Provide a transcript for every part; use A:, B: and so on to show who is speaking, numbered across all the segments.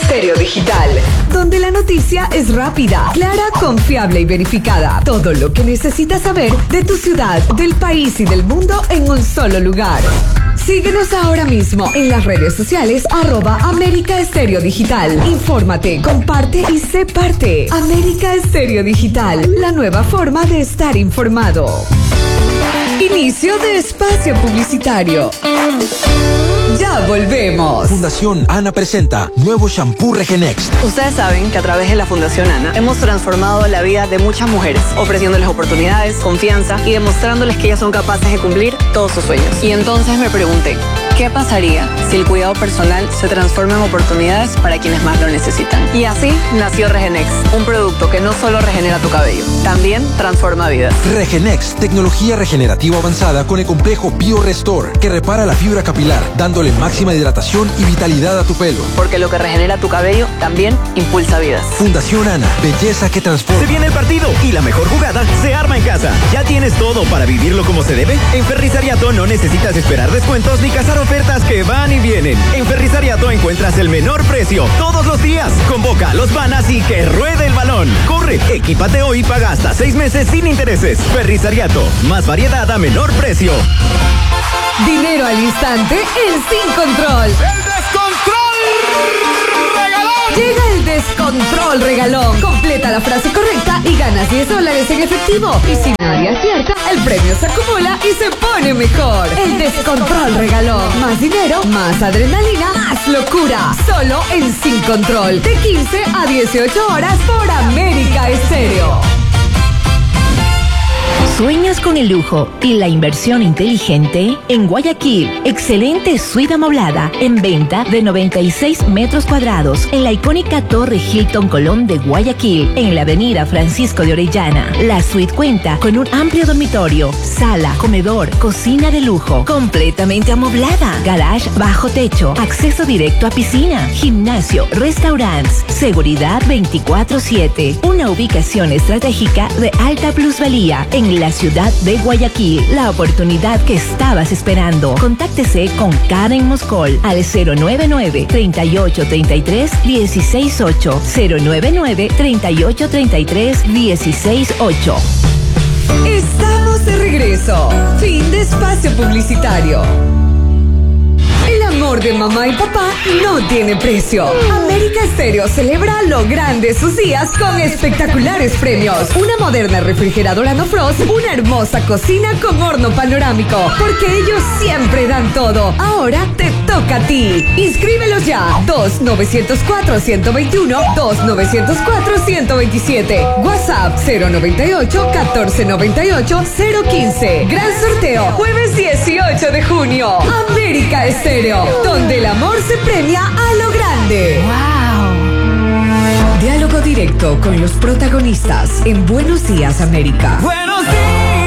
A: Estéreo Digital, donde la noticia es rápida, clara, confiable y verificada. Todo lo que necesitas saber de tu ciudad, del país y del mundo en un solo lugar. Síguenos ahora mismo en las redes sociales @América Estéreo Digital. Infórmate, comparte y sé parte. América Estéreo Digital, la nueva forma de estar informado. Inicio de espacio publicitario. Ya volvemos.
B: Fundación Ana presenta nuevo shampoo Regenext.
C: Ustedes saben que a través de la Fundación Ana hemos transformado la vida de muchas mujeres, ofreciéndoles oportunidades, confianza y demostrándoles que ellas son capaces de cumplir todos sus sueños. Y entonces me pregunté, ¿qué pasaría si el cuidado personal se transforma en oportunidades para quienes más lo necesitan? Y así nació Regenext, un producto que no solo regenera tu cabello, también transforma vidas.
B: Regenext, tecnología regenerativa avanzada con el complejo BioRestore, que repara la fibra capilar, dándole máxima hidratación y vitalidad a tu pelo.
C: Porque lo que regenera tu cabello también impulsa vidas.
B: Fundación Ana, belleza que transforma.
D: Se viene el partido y la mejor jugada se arma en casa. ¿Ya tienes todo para vivirlo como se debe? En Ferrizariato no necesitas esperar descuentos ni cazar ofertas que van y vienen. En Ferrizariato encuentras el menor precio todos los días. Convoca a los panas y que ruede el balón. Corre, equípate hoy y paga hasta 6 meses sin intereses. Ferrizariato, más variedad a menor precio.
A: Dinero al instante en Sin Control.
E: ¡El descontrol regalón!
A: Llega el descontrol regalón. Completa la frase correcta y ganas $10 en efectivo. Y si nadie acierta, el premio se acumula y se pone mejor. El descontrol regalón. Más dinero, más adrenalina, más locura. Solo en Sin Control. De 15 a 18 horas por América Estéreo.
F: ¿Sueñas con el lujo y la inversión inteligente? En Guayaquil, excelente suite amoblada en venta de 96 metros cuadrados en la icónica Torre Hilton Colón de Guayaquil, en la avenida Francisco de Orellana. La suite cuenta con un amplio dormitorio, sala, comedor, cocina de lujo, completamente amoblada, garage bajo techo, acceso directo a piscina, gimnasio, restaurantes, seguridad 24/7. Una ubicación estratégica de alta plusvalía en la ciudad de Guayaquil. La oportunidad que estabas esperando. Contáctese con Karen Moscol al 099-3833-168. 099-3833-168.
A: Estamos de regreso. Fin de espacio publicitario. El amor de mamá y papá no tiene precio. América Estéreo celebra lo grande sus días con espectaculares premios. Una moderna refrigeradora no frost, una hermosa cocina con horno panorámico, porque ellos siempre dan todo. Ahora te toca a ti. Inscríbelos ya. 2-904-121, 2-904-127. WhatsApp 098-1498-015. Gran sorteo, jueves 18 de junio. América Estéreo, donde el amor se premia a lo grande. ¡Wow! Diálogo directo con los protagonistas en Buenos Días, América.
E: ¡Buenos días,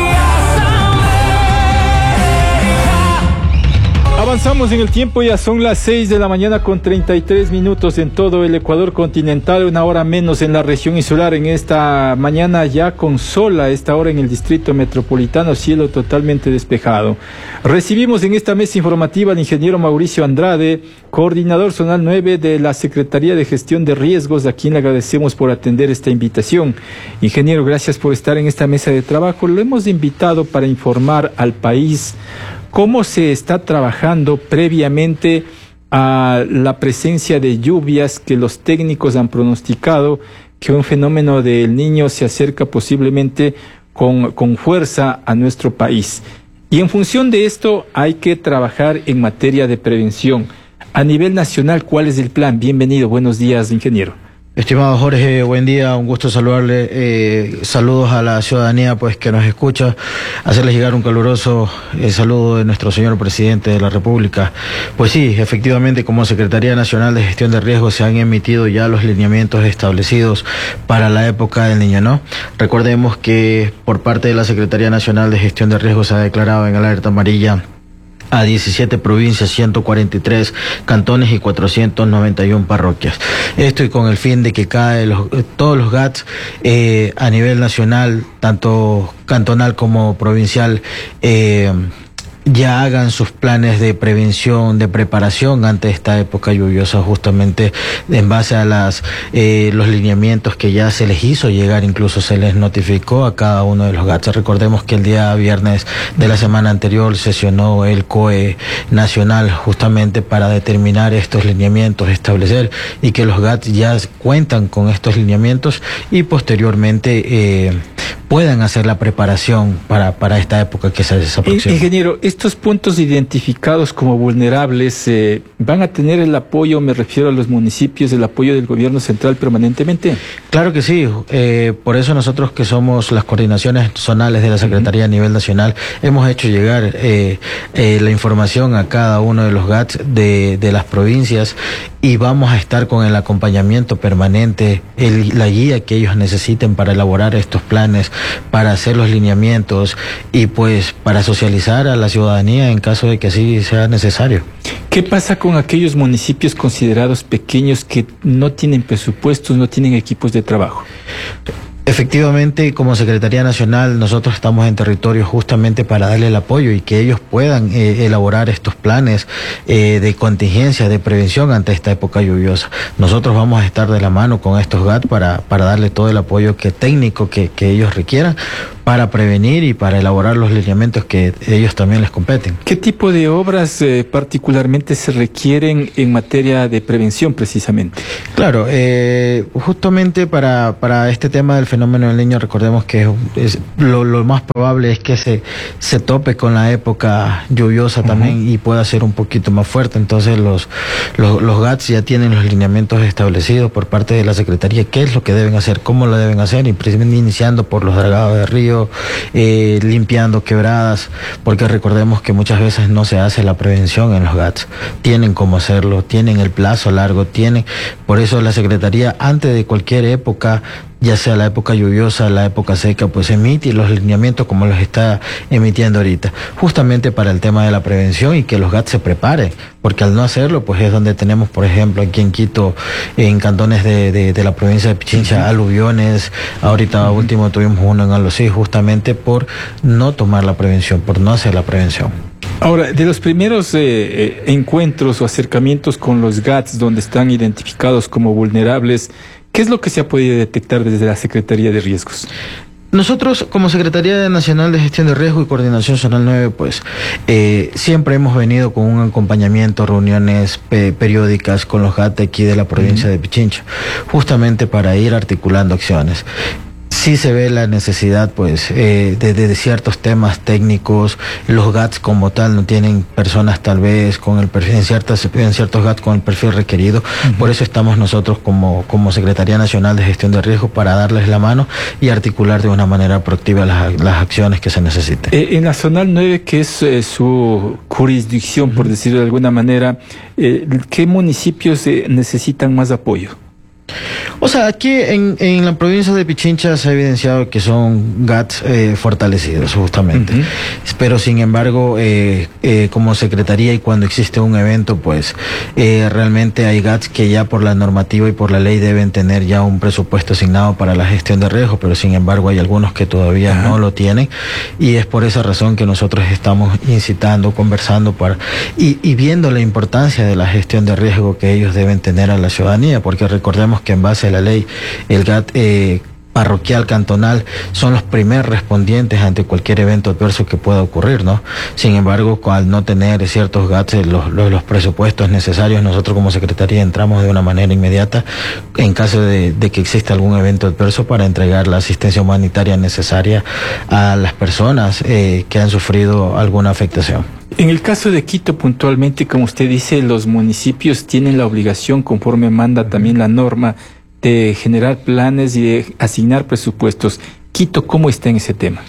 E: América!
G: Avanzamos en el tiempo, ya son las 6 de la mañana con 33 minutos en todo el Ecuador continental, una hora menos en la región insular. En esta mañana ya con sol a esta hora en el distrito metropolitano, cielo totalmente despejado. Recibimos en esta mesa informativa al ingeniero Mauricio Andrade, coordinador zonal 9 de la Secretaría de Gestión de Riesgos, a quien le agradecemos por atender esta invitación. Ingeniero, gracias por estar en esta mesa de trabajo. Lo hemos invitado para informar al país cómo se está trabajando previamente a la presencia de lluvias que los técnicos han pronosticado que un fenómeno del Niño se acerca posiblemente con fuerza a nuestro país. Y en función de esto hay que trabajar en materia de prevención. A nivel nacional, ¿cuál es el plan? Bienvenido, buenos días, ingeniero.
H: Estimado Jorge, buen día, un gusto saludarle, saludos a la ciudadanía pues que nos escucha, hacerles llegar un caluroso saludo de nuestro señor presidente de la República. Pues sí, efectivamente, como Secretaría Nacional de Gestión de Riesgos se han emitido ya los lineamientos establecidos para la época del Niño, ¿no? Recordemos que por parte de la Secretaría Nacional de Gestión de Riesgos se ha declarado en alerta amarilla a 17 provincias, 143 cantones y 491 parroquias. Esto y con el fin de que todos los GATS a nivel nacional, tanto cantonal como provincial, ya hagan sus planes de prevención, de preparación ante esta época lluviosa, justamente en base a los lineamientos que ya se les hizo llegar, incluso se les notificó a cada uno de los GATS. Recordemos que el día viernes de la semana anterior sesionó el COE nacional justamente para determinar estos lineamientos, establecer, y que los GATS ya cuentan con estos lineamientos y posteriormente puedan hacer la preparación para esta época que se aproxima.
G: Ingeniero, estos puntos identificados como vulnerables van a tener el apoyo, me refiero a los municipios, el apoyo del gobierno central permanentemente.
H: Claro que sí, por eso nosotros que somos las coordinaciones zonales de la Secretaría a nivel nacional, hemos hecho llegar la información a cada uno de los GATS de las provincias, y vamos a estar con el acompañamiento permanente, la guía que ellos necesiten para elaborar estos planes, para hacer los lineamientos y pues para socializar a la ciudadanía en caso de que así sea necesario.
G: ¿Qué pasa con aquellos municipios considerados pequeños que no tienen presupuestos, no tienen equipos de trabajo?
H: Efectivamente, como Secretaría Nacional, nosotros estamos en territorio justamente para darle el apoyo y que ellos puedan elaborar estos planes de contingencia, de prevención ante esta época lluviosa. Nosotros vamos a estar de la mano con estos GAT para darle todo el apoyo técnico que ellos requieran para prevenir y para elaborar los lineamientos que ellos también les competen.
G: ¿Qué tipo de obras particularmente se requieren en materia de prevención precisamente?
H: Claro, justamente para este tema del fenómeno del Niño, recordemos que lo más probable es que se tope con la época lluviosa también y pueda ser un poquito más fuerte. Entonces los GATS ya tienen los lineamientos establecidos por parte de la Secretaría, qué es lo que deben hacer, cómo lo deben hacer, iniciando por los dragados de río, limpiando quebradas, porque recordemos que muchas veces no se hace la prevención en los GATS. Tienen cómo hacerlo, tienen el plazo largo, por eso la Secretaría antes de cualquier época, ya sea la época lluviosa, la época seca, pues emite los lineamientos como los está emitiendo ahorita, justamente para el tema de la prevención y que los GATS se preparen, porque al no hacerlo, pues es donde tenemos, por ejemplo, aquí en Quito, en cantones de la provincia de Pichincha, aluviones. Ahorita último tuvimos uno en Alosí, justamente por no tomar la prevención, por no hacer la prevención.
G: Ahora, de los primeros encuentros o acercamientos con los GATS donde están identificados como vulnerables, ¿qué es lo que se ha podido detectar desde la Secretaría de Riesgos?
H: Nosotros, como Secretaría Nacional de Gestión de Riesgo y Coordinación Zonal 9, pues siempre hemos venido con un acompañamiento, reuniones periódicas con los GAT aquí de la provincia de Pichincha, justamente para ir articulando acciones. Sí se ve la necesidad, pues, de ciertos temas técnicos. Los GATS como tal no tienen personas tal vez con el perfil, en ciertos GATS con el perfil requerido. Por eso estamos nosotros como Secretaría Nacional de Gestión de Riesgo para darles la mano y articular de una manera proactiva las acciones que se necesiten.
G: En la Zonal 9, que es su jurisdicción, por decirlo de alguna manera, ¿qué municipios necesitan más apoyo?
H: O sea, aquí en la provincia de Pichincha se ha evidenciado que son GATS fortalecidos, justamente. Pero sin embargo, como Secretaría y cuando existe un evento, pues realmente hay GATS que ya por la normativa y por la ley deben tener ya un presupuesto asignado para la gestión de riesgo, pero sin embargo hay algunos que todavía no lo tienen, y es por esa razón que nosotros estamos incitando, conversando y viendo la importancia de la gestión de riesgo que ellos deben tener a la ciudadanía, porque recordemos que en base a la ley, el GAT parroquial, cantonal, son los primeros respondientes ante cualquier evento adverso que pueda ocurrir, ¿no? Sin embargo, al no tener ciertos GATs los presupuestos necesarios, nosotros como Secretaría entramos de una manera inmediata en caso de que exista algún evento adverso para entregar la asistencia humanitaria necesaria a las personas que han sufrido alguna afectación.
G: En el caso de Quito puntualmente, como usted dice, los municipios tienen la obligación, conforme manda también la norma, de generar planes y de asignar presupuestos. Quito, ¿cómo está en ese tema?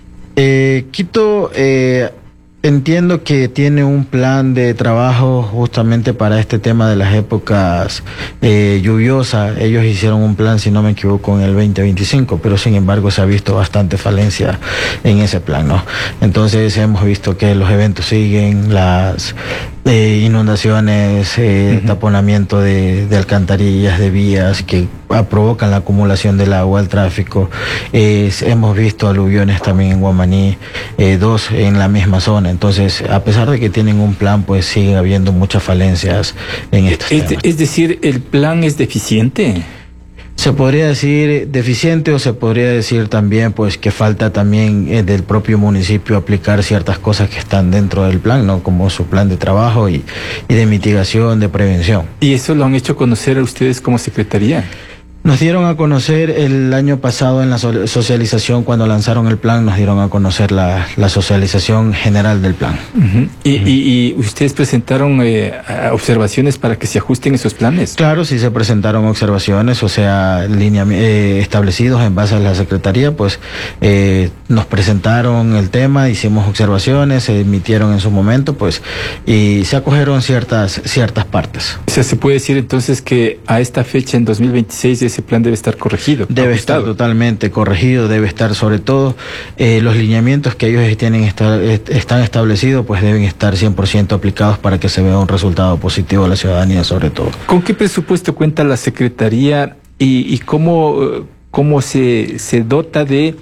H: Quito, entiendo que tiene un plan de trabajo justamente para este tema de las épocas lluviosas. Ellos hicieron un plan, si no me equivoco, en el 2025, pero sin embargo se ha visto bastante falencia en ese plan, ¿no? Entonces hemos visto que los eventos siguen, inundaciones, taponamiento de alcantarillas, de vías que provocan la acumulación del agua, el tráfico. Hemos visto aluviones también en Guamaní, 2 en la misma zona. Entonces, a pesar de que tienen un plan, pues sigue habiendo muchas falencias en estos temas.
G: Es decir, ¿el plan es deficiente?
H: Se podría decir deficiente, o se podría decir también pues que falta también del propio municipio aplicar ciertas cosas que están dentro del plan, ¿no? Como su plan de trabajo y de mitigación, de prevención.
G: ¿Y eso lo han hecho conocer a ustedes como secretaría?
H: Nos dieron a conocer el año pasado en la socialización, cuando lanzaron el plan, nos dieron a conocer la socialización general del plan.
G: ¿Y ustedes presentaron observaciones para que se ajusten esos planes?
H: Claro, sí se presentaron observaciones, o sea, establecidos en base a la Secretaría, pues nos presentaron el tema, hicimos observaciones, se emitieron en su momento, pues, y se acogieron ciertas partes.
G: O sea, se puede decir entonces que a esta fecha, en 2026, ese plan debe estar corregido.
H: Debe estar totalmente corregido, debe estar sobre todo los lineamientos que ellos están establecidos, pues deben estar 100% aplicados para que se vea un resultado positivo a la ciudadanía sobre todo.
G: ¿Con qué presupuesto cuenta la Secretaría y cómo se dota de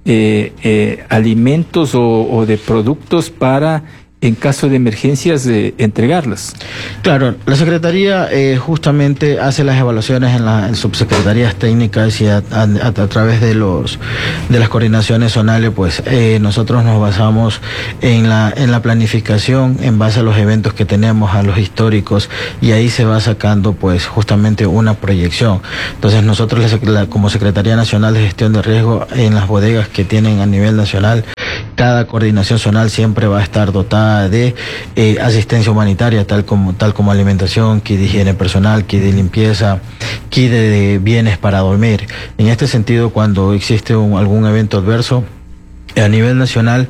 G: alimentos o de productos para, en caso de emergencias, entregarlas?
H: Claro, la Secretaría justamente hace las evaluaciones en subsecretarías técnicas, y a través de las coordinaciones zonales, pues nosotros nos basamos en la planificación en base a los eventos que tenemos, a los históricos, y ahí se va sacando pues justamente una proyección. Entonces nosotros como Secretaría Nacional de Gestión de Riesgo, en las bodegas que tienen a nivel nacional, cada coordinación zonal siempre va a estar dotada de asistencia humanitaria, tal como alimentación, kit de higiene personal, kit de limpieza, kit de bienes para dormir. En este sentido, cuando existe algún evento adverso a nivel nacional,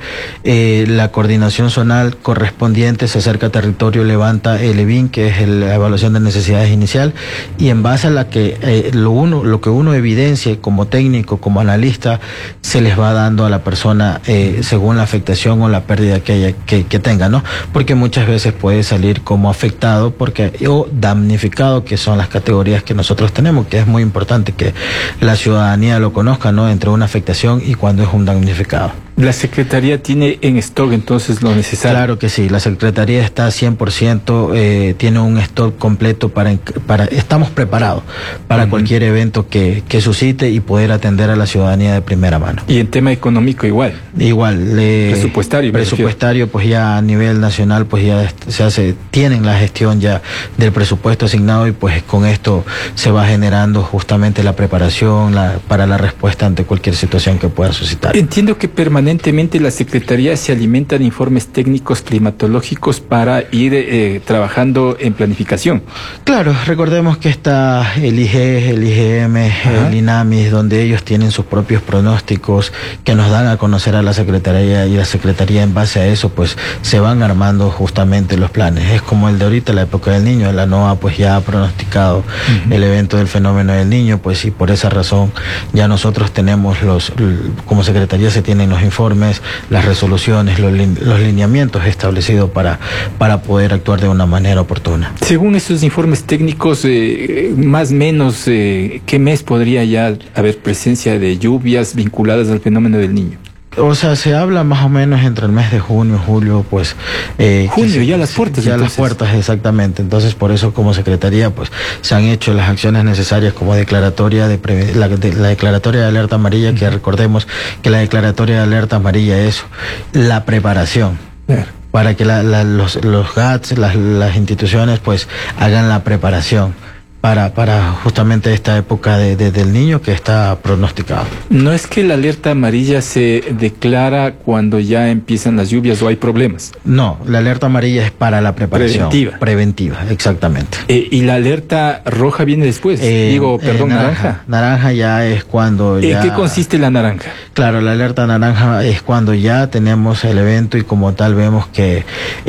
H: la coordinación zonal correspondiente se acerca a territorio, levanta el EBIN, que es la evaluación de necesidades inicial, y en base a lo que uno evidencie como técnico, como analista, se les va dando a la persona según la afectación o la pérdida que tenga, ¿no? Porque muchas veces puede salir como afectado o damnificado, que son las categorías que nosotros tenemos, que es muy importante que la ciudadanía lo conozca, ¿no? Entre una afectación y cuando es un damnificado.
G: ¿La Secretaría tiene en stock entonces lo necesario?
H: Claro que sí, la Secretaría está 100%, tiene un stock completo estamos preparados para cualquier evento que suscite y poder atender a la ciudadanía de primera mano.
G: ¿Y en tema económico igual?
H: Igual. Presupuestario, pues ya a nivel nacional, pues ya tienen la gestión ya del presupuesto asignado, y pues con esto se va generando justamente la preparación para la respuesta ante cualquier situación que pueda suscitar.
G: Entiendo que permanentemente la Secretaría se alimenta de informes técnicos climatológicos para ir trabajando en planificación.
H: Claro, recordemos que está el IGE, el IGM, el INAMIS, donde ellos tienen sus propios pronósticos que nos dan a conocer a la Secretaría, y la Secretaría en base a eso pues se van armando justamente los planes. Es como el de ahorita, la época del niño, la NOAA pues ya ha pronosticado el evento del fenómeno del niño, pues, y por esa razón ya nosotros tenemos como Secretaría se tienen los informes, las resoluciones, los lineamientos establecidos para poder actuar de una manera oportuna.
G: Según esos informes técnicos, más o menos, ¿qué mes podría ya haber presencia de lluvias vinculadas al fenómeno del niño?
H: O sea, se habla más o menos entre el mes de junio, julio, pues...
G: junio, ya las puertas.
H: Ya entonces. Las puertas, exactamente. Entonces, por eso como Secretaría, pues, se han hecho las acciones necesarias como declaratoria la declaratoria de alerta amarilla, que recordemos que la declaratoria de alerta amarilla es la preparación. Para que los GATS, las instituciones, pues, hagan la preparación para justamente esta época del niño que está pronosticado.
G: ¿No es que la alerta amarilla se declara cuando ya empiezan las lluvias o hay problemas?
H: No, la alerta amarilla es para la preparación. Preventiva, exactamente.
G: ¿Y la alerta roja viene después? Naranja.
H: Naranja ya es cuando ya...
G: ¿En qué consiste la naranja?
H: Claro, la alerta naranja es cuando ya tenemos el evento y como tal vemos que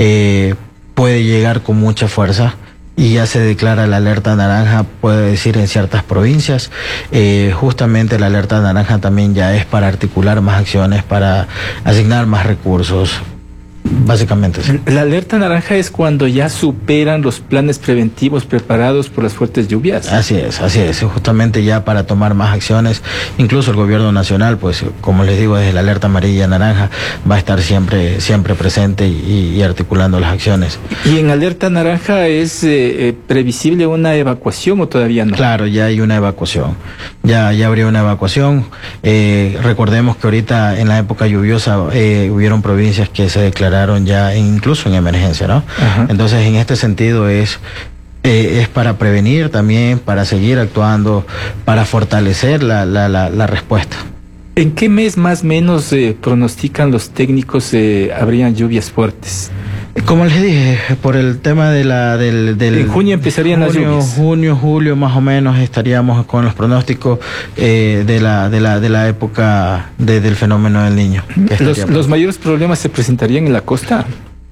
H: puede llegar con mucha fuerza. Y ya se declara la alerta naranja, puede decir, en ciertas provincias. Justamente la alerta naranja también ya es para articular más acciones, para asignar más recursos. Básicamente, sí.
G: La alerta naranja es cuando ya superan los planes preventivos preparados por las fuertes lluvias.
H: Así es, justamente ya para tomar más acciones, incluso el gobierno nacional, pues como les digo, desde la alerta amarilla naranja va a estar siempre presente y articulando las acciones.
G: ¿Y en alerta naranja es previsible una evacuación o todavía no?
H: Claro, ya hay una evacuación, ya habría una evacuación. Recordemos que ahorita en la época lluviosa hubieron provincias que se declararon ya incluso en emergencia, ¿no? Ajá. Entonces, en este sentido es para prevenir también, para seguir actuando, para fortalecer la respuesta.
G: ¿En qué mes más o menos pronostican los técnicos habrían lluvias fuertes?
H: Como les dije, por el tema del
G: en junio empezarían las lluvias.
H: Junio, julio, más o menos estaríamos con los pronósticos de la época del fenómeno del Niño.
G: ¿Los mayores problemas se presentarían en la costa?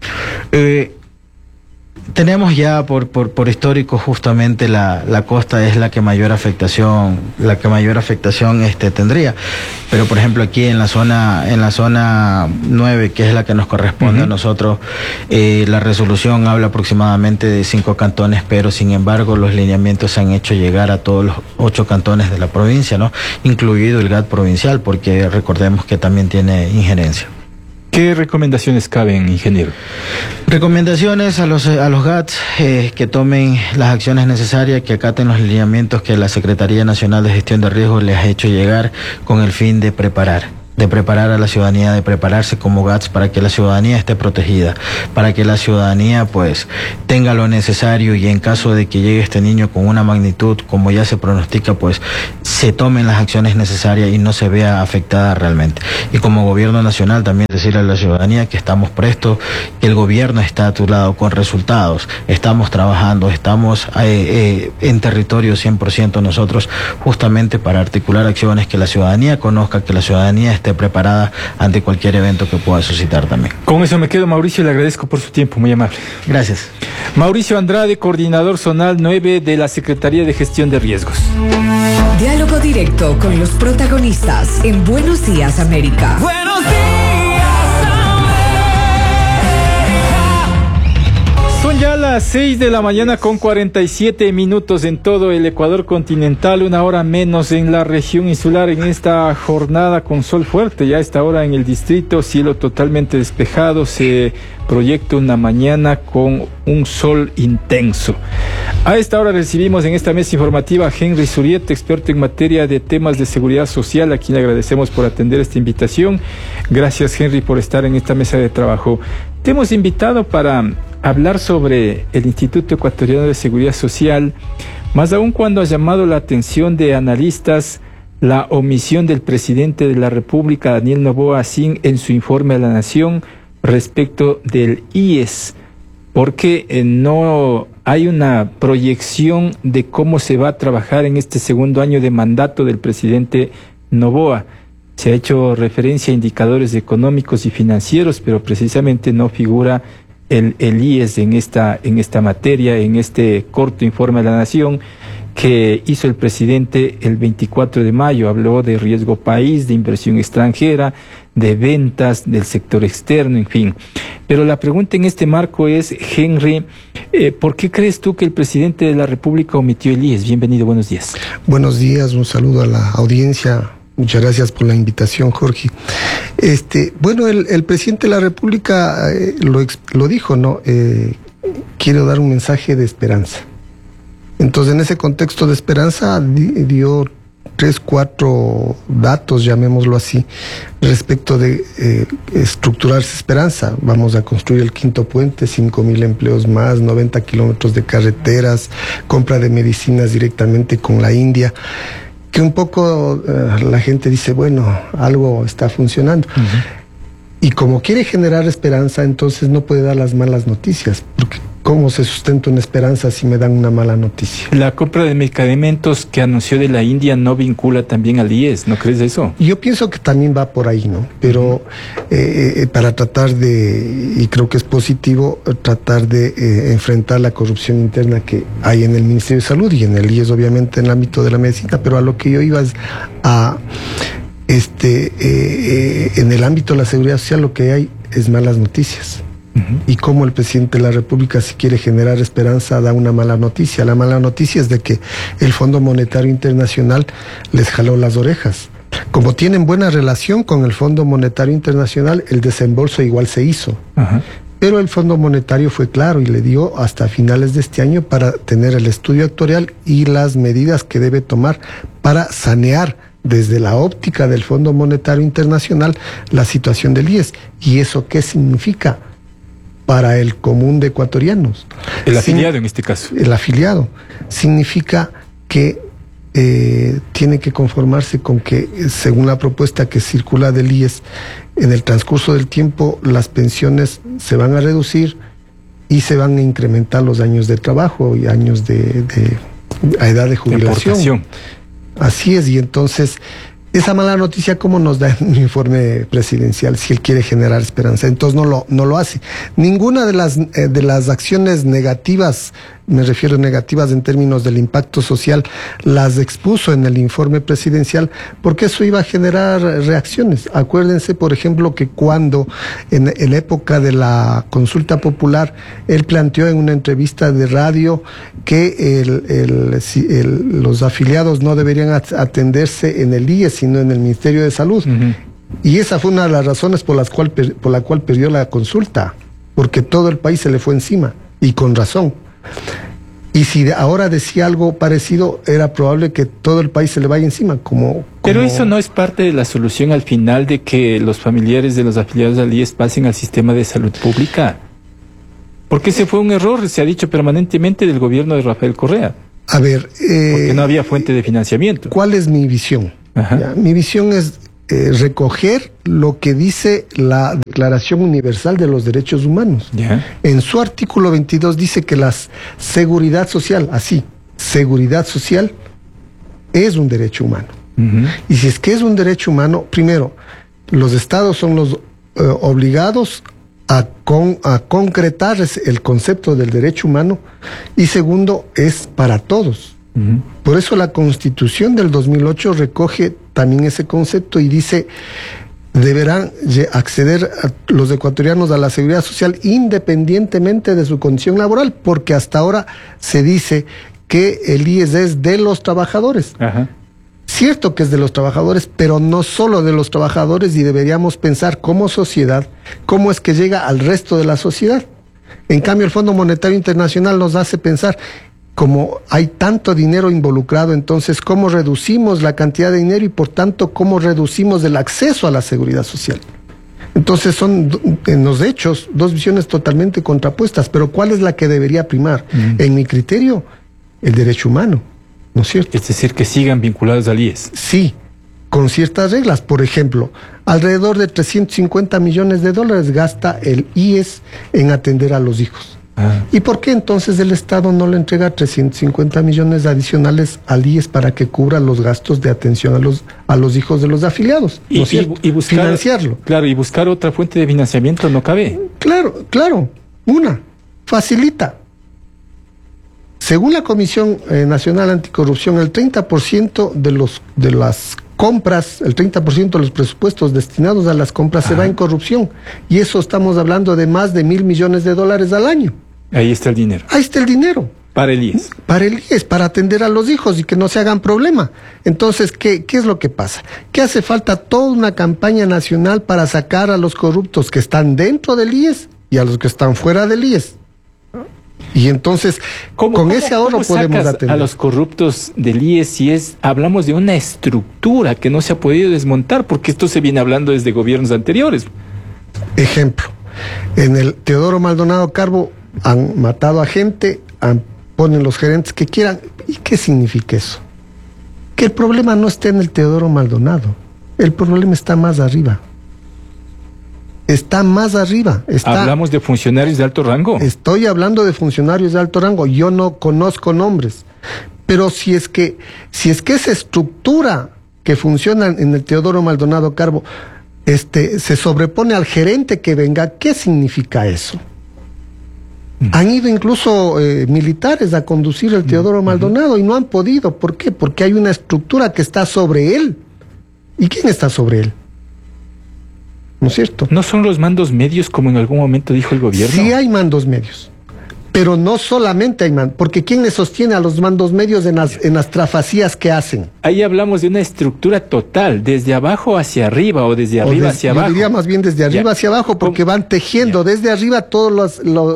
H: Tenemos ya por histórico justamente la costa es la que mayor afectación tendría, pero por ejemplo aquí en la zona 9, que es la que nos corresponde a nosotros, la resolución habla aproximadamente de 5 cantones, pero sin embargo los lineamientos se han hecho llegar a todos los 8 cantones de la provincia, ¿no? Incluido el GAT provincial, porque recordemos que también tiene injerencia.
G: ¿Qué recomendaciones caben, ingeniero?
H: Recomendaciones a los GATS que tomen las acciones necesarias, que acaten los lineamientos que la Secretaría Nacional de Gestión de Riesgos les ha hecho llegar con el fin de preparar a la ciudadanía, de prepararse como GATS para que la ciudadanía esté protegida, para que la ciudadanía pues tenga lo necesario y en caso de que llegue este niño con una magnitud como ya se pronostica, pues se tomen las acciones necesarias y no se vea afectada realmente. Y como gobierno nacional también decirle a la ciudadanía que estamos prestos, que el gobierno está a tu lado con resultados, estamos trabajando, estamos en territorio 100% nosotros justamente para articular acciones que la ciudadanía conozca, que la ciudadanía esté preparada ante cualquier evento que pueda suscitar también.
G: Con eso me quedo, Mauricio, le agradezco por su tiempo, muy amable.
H: Gracias.
G: Mauricio Andrade, coordinador zonal 9 de la Secretaría de Gestión de Riesgos.
A: Diálogo directo con los protagonistas en Buenos Días, América.
E: Buenos días, América.
G: Son ya las 6 de la mañana con 47 minutos en todo el Ecuador continental, una hora menos en la región insular en esta jornada con sol fuerte. Ya a esta hora en el distrito, cielo totalmente despejado, se proyecta una mañana con un sol intenso. A esta hora recibimos en esta mesa informativa a Henry Zurieta, experto en materia de temas de seguridad social, a quien le agradecemos por atender esta invitación. Gracias, Henry, por estar en esta mesa de trabajo. Te hemos invitado para hablar sobre el Instituto Ecuatoriano de Seguridad Social, más aún cuando ha llamado la atención de analistas la omisión del presidente de la República, Daniel Noboa Sin, en su informe a la Nación respecto del IES, porque no hay una proyección de cómo se va a trabajar en este segundo año de mandato del presidente Noboa. Se ha hecho referencia a indicadores económicos y financieros, pero precisamente no figura el IES en esta materia, en este corto informe a la Nación que hizo el presidente el 24 de mayo. Habló de riesgo país, de inversión extranjera, de ventas, del sector externo, en fin. Pero la pregunta en este marco es, Henry, ¿por qué crees tú que el presidente de la República omitió el IES? Bienvenido, buenos días.
I: Buenos días, un saludo a la audiencia. Muchas gracias por la invitación, Jorge. Bueno, el presidente de la República lo dijo, ¿no? Quiero dar un mensaje de esperanza. Entonces, en ese contexto de esperanza, dio 3, 4 datos, llamémoslo así, respecto de estructurarse esperanza. Vamos a construir el 5.º puente, 5.000 empleos más, 90 kilómetros de carreteras, compra de medicinas directamente con la India. Que un poco la gente dice, bueno, algo está funcionando. Y como quiere generar esperanza, entonces no puede dar las malas noticias, porque ¿cómo se sustenta una esperanza si me dan una mala noticia?
G: La compra de medicamentos que anunció de la India no vincula también al IES, ¿no crees eso?
I: Yo pienso que también va por ahí, ¿no? Pero para tratar de, y creo que es positivo, tratar de enfrentar la corrupción interna que hay en el Ministerio de Salud y en el IES, obviamente, en el ámbito de la medicina, pero a lo que yo iba es a... en el ámbito de la seguridad social lo que hay es malas noticias. Y como el presidente de la República, si quiere generar esperanza, da una mala noticia. La mala noticia es de que el Fondo Monetario Internacional les jaló las orejas. Como tienen buena relación con el Fondo Monetario Internacional, el desembolso igual se hizo. Pero el Fondo Monetario fue claro y le dio hasta finales de este año para tener el estudio actuarial y las medidas que debe tomar para sanear desde la óptica del Fondo Monetario Internacional la situación del IES. ¿Y eso qué significa para el común de ecuatorianos?
G: El afiliado en este caso.
I: El afiliado. Significa que tiene que conformarse con que, según la propuesta que circula del IES, en el transcurso del tiempo las pensiones se van a reducir y se van a incrementar los años de trabajo y años a edad de jubilación. Así es, y entonces esa mala noticia, ¿cómo nos da un informe presidencial si él quiere generar esperanza? Entonces no lo hace. Ninguna de las acciones negativas, me refiero negativas en términos del impacto social, las expuso en el informe presidencial, porque eso iba a generar reacciones. Acuérdense, por ejemplo, que cuando en la época de la consulta popular, él planteó en una entrevista de radio que los afiliados no deberían atenderse en el IES, sino en el Ministerio de Salud. Y esa fue una de las razones por la cual perdió la consulta, porque todo el país se le fue encima, y con razón. Y si ahora decía algo parecido, era probable que todo el país se le vaya encima.
G: Pero eso no es parte de la solución al final de que los familiares de los afiliados al IES pasen al sistema de salud pública. Porque ese fue un error, se ha dicho permanentemente, del gobierno de Rafael Correa.
I: A ver...
G: porque no había fuente de financiamiento.
I: ¿Cuál es mi visión? Mi visión es recoger lo que dice la Declaración Universal de los Derechos Humanos. En su artículo 22 dice que la seguridad social, seguridad social es un derecho humano. Y si es que es un derecho humano, primero, los estados son los obligados a concretar el concepto del derecho humano, y segundo, es para todos. Por eso la Constitución del 2008 recoge también ese concepto y dice: deberán acceder a los ecuatorianos a la seguridad social independientemente de su condición laboral, porque hasta ahora se dice que el IES es de los trabajadores. Cierto que es de los trabajadores, pero no solo de los trabajadores, y deberíamos pensar como sociedad cómo es que llega al resto de la sociedad. En cambio, el Fondo Monetario Internacional nos hace pensar, como hay tanto dinero involucrado, entonces cómo reducimos la cantidad de dinero y por tanto cómo reducimos el acceso a la seguridad social. Entonces son en los hechos dos visiones totalmente contrapuestas, pero ¿cuál es la que debería primar? En mi criterio, el derecho humano, ¿no es cierto?
G: Es decir, que sigan vinculados al IES.
I: Sí, con ciertas reglas. Por ejemplo, alrededor de $350 millones gasta el IES en atender a los hijos. ¿Y por qué entonces el Estado no le entrega 350 millones adicionales al IES para que cubra los gastos de atención a los hijos de los afiliados? ¿No es cierto?
G: Y buscar,
I: financiarlo.
G: Claro, y buscar otra fuente de financiamiento no cabe.
I: Claro. Facilita. Según la Comisión Nacional Anticorrupción, el 30% de las compras, el 30% de los presupuestos destinados a las compras se va en corrupción. Y eso estamos hablando de más de $1.000 millones al año.
G: Ahí está el dinero.
I: Ahí está el dinero.
G: Para el IES.
I: Para el IES, para atender a los hijos y que no se hagan problema. Entonces, ¿qué es lo que pasa? Que hace falta toda una campaña nacional para sacar a los corruptos que están dentro del IES y a los que están fuera del IES. Y entonces, con ese ahorro podemos atender
G: a los corruptos del IES. Si hablamos de una estructura que no se ha podido desmontar, porque esto se viene hablando desde gobiernos anteriores.
I: Ejemplo, en el Teodoro Maldonado Carbo han matado a gente, ponen los gerentes que quieran. ¿Y qué significa eso? Que el problema no está en el Teodoro Maldonado, el problema está más arriba. Está más arriba.
G: ¿Hablamos de funcionarios de alto rango?
I: Estoy hablando de funcionarios de alto rango. Yo no conozco nombres. Pero si es que esa estructura que funciona en el Teodoro Maldonado Carbo se sobrepone al gerente que venga, ¿qué significa eso? Han ido incluso militares a conducir el Teodoro Maldonado y no han podido. ¿Por qué? Porque hay una estructura que está sobre él. ¿Y quién está sobre él? ¿no es cierto?
G: ¿No son los mandos medios como en algún momento dijo el gobierno?
I: Sí hay mandos medios, pero no solamente hay mandos, porque ¿quién le sostiene a los mandos medios en las trafacías que hacen?
G: Ahí hablamos de una estructura total, desde abajo hacia arriba o desde arriba hacia abajo.
I: Yo diría más bien desde arriba hacia abajo, porque van tejiendo desde arriba toda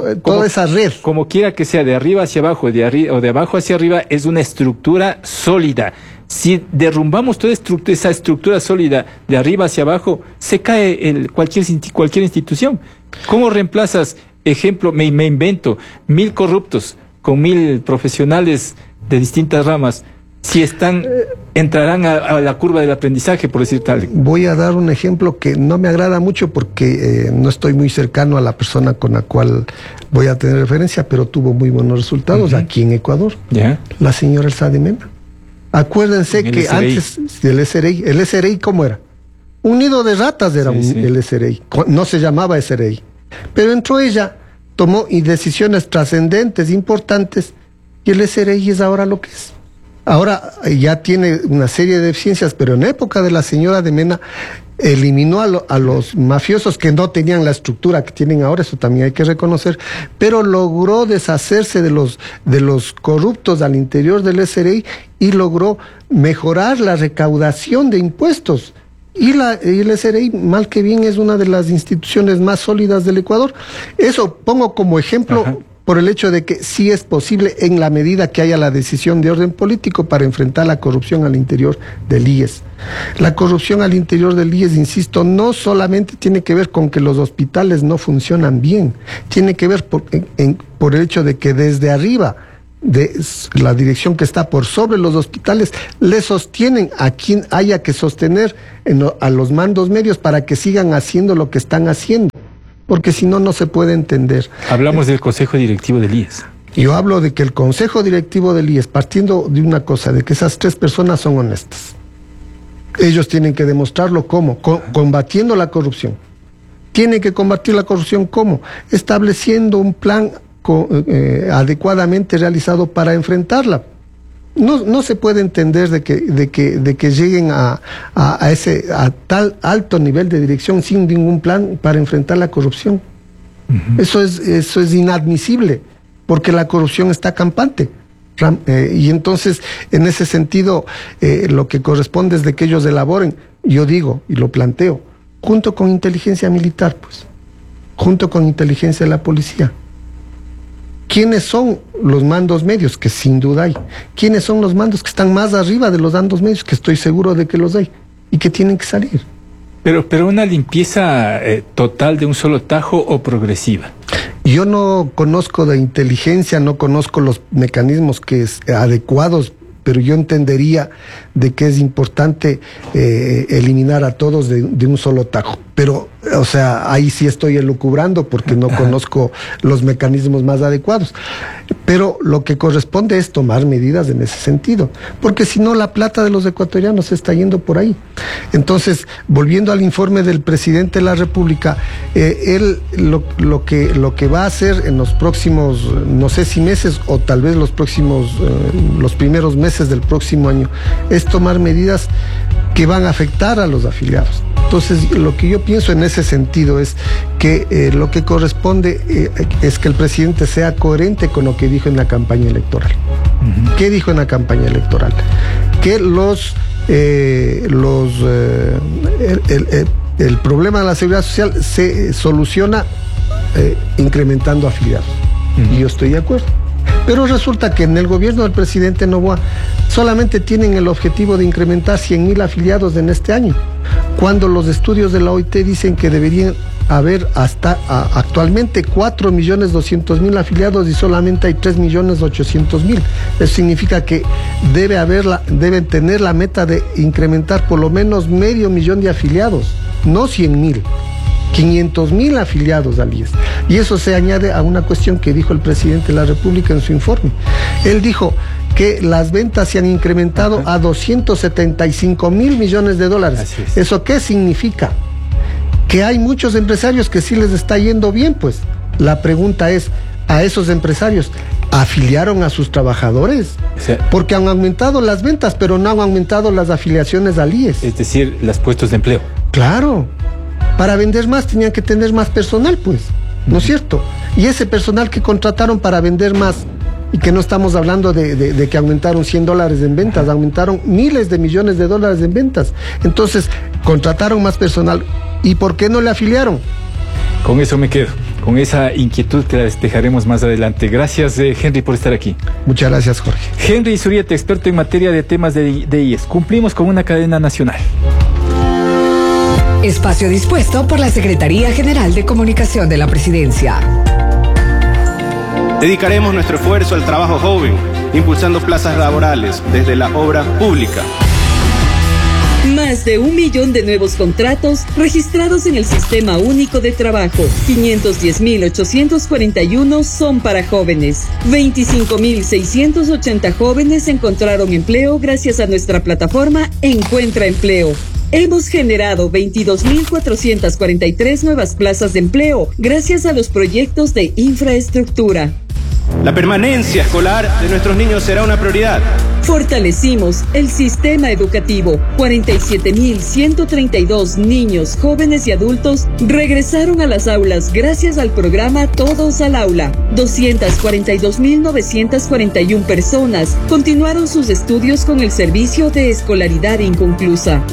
I: esa red.
G: Como quiera que sea, de arriba hacia abajo o de abajo hacia arriba, es una estructura sólida. Si derrumbamos toda esa estructura sólida de arriba hacia abajo, se cae cualquier institución. ¿Cómo reemplazas, ejemplo, me invento, 1000 corruptos con 1000 profesionales de distintas ramas? Si entrarán a la curva del aprendizaje, por decir tal.
I: Voy a dar un ejemplo que no me agrada mucho porque no estoy muy cercano a la persona con la cual voy a tener referencia, pero tuvo muy buenos resultados aquí en Ecuador. La señora Elsa de Mena. Acuérdense que antes del SRI, el SRI ¿cómo era? Un nido de ratas era el SRI, no se llamaba SRI. Pero entró ella, tomó decisiones trascendentes, importantes, y el SRI es ahora lo que es. Ahora ya tiene una serie de deficiencias, pero en época de la señora de Mena eliminó a los mafiosos que no tenían la estructura que tienen ahora, eso también hay que reconocer, pero logró deshacerse de los corruptos al interior del SRI y logró mejorar la recaudación de impuestos. Y el SRI, mal que bien, es una de las instituciones más sólidas del Ecuador. Eso pongo como ejemplo por el hecho de que sí es posible en la medida que haya la decisión de orden político para enfrentar la corrupción al interior del IES. La corrupción al interior del IES, insisto, no solamente tiene que ver con que los hospitales no funcionan bien, tiene que ver por el hecho de que desde arriba, de la dirección que está por sobre los hospitales, le sostienen a quien haya que sostener a los mandos medios para que sigan haciendo lo que están haciendo, porque si no, no se puede entender.
G: Hablamos del Consejo Directivo del IES.
I: Yo hablo de que el Consejo Directivo del IES, partiendo de una cosa, de que esas 3 personas son honestas. Ellos tienen que demostrarlo ¿cómo? Combatiendo la corrupción. Tienen que combatir la corrupción ¿cómo? Estableciendo un plan adecuadamente realizado para enfrentarla. No se puede entender de que lleguen a tal alto nivel de dirección sin ningún plan para enfrentar la corrupción. Eso es inadmisible, porque la corrupción está campante. Y entonces, en ese sentido, lo que corresponde es de que ellos elaboren, yo digo y lo planteo, junto con inteligencia militar, pues, junto con inteligencia de la policía. ¿Quiénes son los mandos medios? Que sin duda hay. ¿Quiénes son los mandos que están más arriba de los mandos medios? Que estoy seguro de que los hay y que tienen que salir.
G: Pero una limpieza total de un solo tajo o progresiva.
I: Yo no conozco de inteligencia, no conozco los mecanismos adecuados, pero yo entendería de que es importante eliminar a todos de un solo tajo. Pero, o sea, ahí sí estoy elucubrando porque no conozco los mecanismos más adecuados. Pero lo que corresponde es tomar medidas en ese sentido, porque si no la plata de los ecuatorianos se está yendo por ahí. Entonces, volviendo al informe del presidente de la República, él lo que va a hacer en los próximos, no sé si meses o tal vez los primeros meses del próximo año, es tomar medidas que van a afectar a los afiliados. Entonces, lo que yo pienso en ese sentido es que lo que corresponde es que el presidente sea coherente con lo que dijo en la campaña electoral. ¿Qué dijo en la campaña electoral? Que el problema de la seguridad social se soluciona incrementando afiliados. Y yo estoy de acuerdo. Pero resulta que en el gobierno del presidente Noboa solamente tienen el objetivo de incrementar 100.000 afiliados en este año, cuando los estudios de la OIT dicen que deberían haber actualmente 4.200.000 afiliados y solamente hay 3.800.000. Eso significa que deben tener la meta de incrementar por lo menos 500.000 de afiliados, no 100.000. 500.000 afiliados al IES. Y eso se añade a una cuestión que dijo el presidente de la República en su informe. Él dijo que las ventas se han incrementado a 275.000 millones de dólares. ¿Eso qué significa? Que hay muchos empresarios que sí les está yendo bien, pues. La pregunta es, ¿a esos empresarios afiliaron a sus trabajadores? Porque han aumentado las ventas, pero no han aumentado las afiliaciones al IES.
G: Es decir, los puestos de empleo.
I: Claro. Para vender más tenían que tener más personal, pues, ¿no es cierto? Y ese personal que contrataron para vender más, y que no estamos hablando de que aumentaron $100 en ventas, aumentaron miles de millones de dólares en ventas. Entonces, contrataron más personal. ¿Y por qué no le afiliaron?
G: Con eso me quedo, con esa inquietud que la despejaremos más adelante. Gracias, Henry, por estar aquí.
I: Muchas gracias, Jorge.
G: Henry Zurieta, experto en materia de temas de IES. Cumplimos con una cadena nacional.
A: Espacio dispuesto por la Secretaría General de Comunicación de la Presidencia.
J: Dedicaremos nuestro esfuerzo al trabajo joven, impulsando plazas laborales desde la obra pública.
K: Más de 1 millón de nuevos contratos registrados en el Sistema Único de Trabajo. 510.841 son para jóvenes. 25.680 jóvenes encontraron empleo gracias a nuestra plataforma Encuentra Empleo. Hemos generado 22.443 nuevas plazas de empleo gracias a los proyectos de infraestructura.
J: La permanencia escolar de nuestros niños será una prioridad.
K: Fortalecimos el sistema educativo. 47.132 niños, jóvenes y adultos regresaron a las aulas gracias al programa Todos al Aula. 242.941 personas continuaron sus estudios con el servicio de escolaridad inconclusa.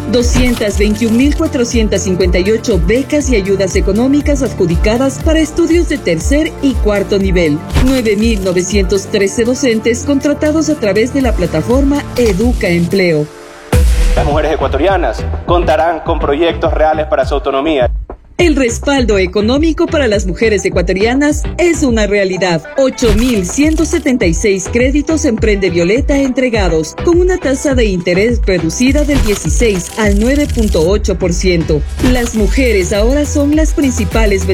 K: 221.458 becas y ayudas económicas adjudicadas para estudios de tercer y cuarto nivel. 9.913 docentes contratados a través de la plataforma Educa Empleo.
J: Las mujeres ecuatorianas contarán con proyectos reales para su autonomía.
K: El respaldo económico para las mujeres ecuatorianas es una realidad. 8.176 créditos Emprende Violeta entregados, con una tasa de interés reducida del 16 al 9.8%. Las mujeres ahora son las principales